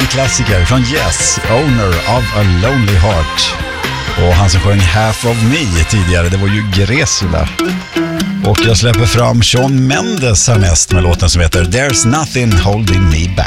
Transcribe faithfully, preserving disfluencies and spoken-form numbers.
klassiker från Yes, Owner of a Lonely Heart. Och han som sjöng Half of Me tidigare, det var ju Gresula. Och jag släpper fram Shawn Mendes härnäst med låten som heter There's Nothing Holding Me Back.